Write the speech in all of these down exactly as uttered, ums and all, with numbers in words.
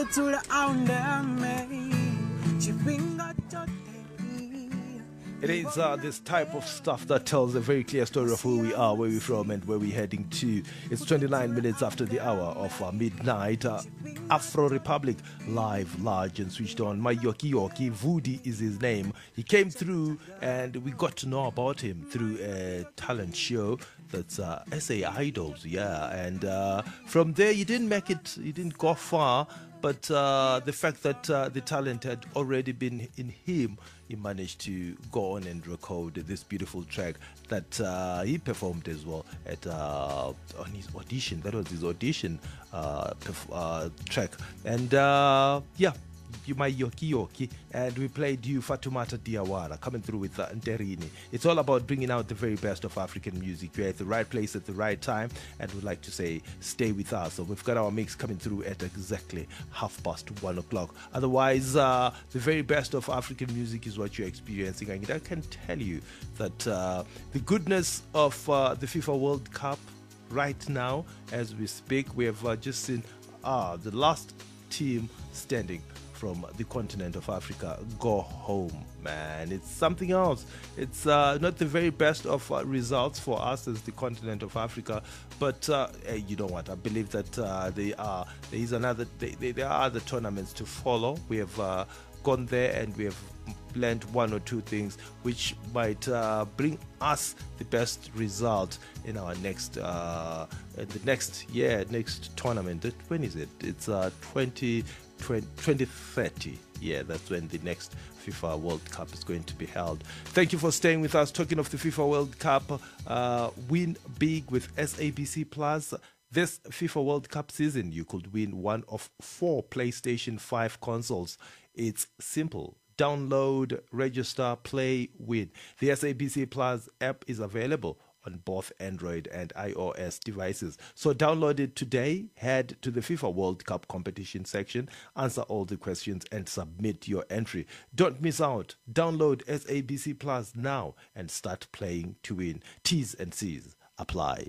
It is uh, this type of stuff that tells a very clear story of who we are, where we're from, and where we're heading to. It's twenty-nine minutes after the hour of uh, midnight. Uh, Afro Republic, live, large, and switched on. My Yoki Yoki, Voody is his name. He came through, and we got to know about him through a talent show that's uh, S A Idols, yeah. And uh, from there, he didn't make it, he didn't go far. But uh, the fact that uh, the talent had already been in him, he managed to go on and record this beautiful track that uh, he performed as well at uh, on his audition. That was his audition uh, perf- uh, track. And uh, yeah, you my Yoki Yoki, and we played you Fatumata Diawara coming through with uh, Nterini. It's all about bringing out the very best of African music. We're at the right place at the right time, and we'd like to say stay with us. So we've got our mix coming through at exactly half past one o'clock. Otherwise, uh, the very best of African music is what you're experiencing, and I can tell you that uh, the goodness of uh, the FIFA World Cup right now, as we speak, we have uh, just seen uh, the last team standing from the continent of Africa go home, man. It's something else. It's uh, not the very best of uh, results for us as the continent of Africa, but uh, hey, you know what? I believe that uh, they are. There is another. They, they, there are other tournaments to follow. We have uh, gone there and we have learned one or two things which might uh, bring us the best result in our next uh, in the next year, next tournament. When is it? It's uh, twenty. twenty thirty, yeah, that's when the next FIFA World Cup is going to be held. Thank you for staying with us. Talking of the FIFA World Cup, uh, win big with S A B C Plus. This FIFA World Cup season, you could win one of four PlayStation five consoles. It's simple. Download, register, play, win. The S A B C Plus app is available on both Android and iOS devices. So download it today, head to the FIFA World Cup competition section, answer all the questions and submit your entry. Don't miss out. Download S A B C Plus now and start playing to win. T's and C's apply.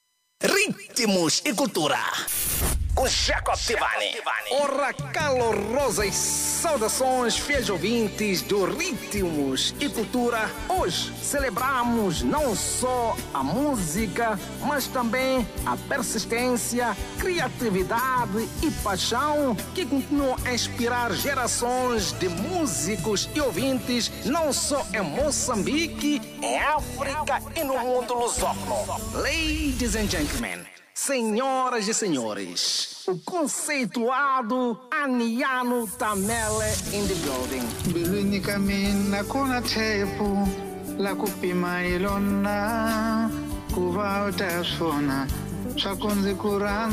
Ritmos e Cultura com Jacob Tivani. Ora, calorosas saudações, fiéis ouvintes do Ritmos e Cultura. Hoje celebramos não só a música, mas também a persistência, criatividade e paixão que continuam a inspirar gerações de músicos e ouvintes, não só em Moçambique, em África e no mundo lusófono. Ladies and gentlemen, senhoras e senhores, o conceituado Aniano Tamele in the building. Bilwini kamina kuna tepu la kupima ilona kuva utasona chakunzi kurana.